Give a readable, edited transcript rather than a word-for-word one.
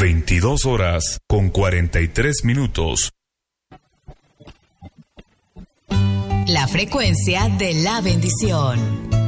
22 horas con 43 minutos. La frecuencia de la bendición.